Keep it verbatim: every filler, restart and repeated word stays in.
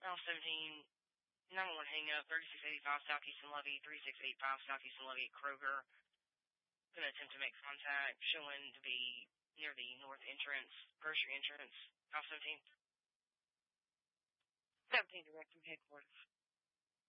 House seventeen, nine one one hang up, thirty-six eighty-five Southeastern Levy, thirty-six eighty-five Southeastern Levy at Kroger. Going to attempt to make contact, showing to be near the north entrance, grocery entrance, House seventeen. seventeen direct from headquarters.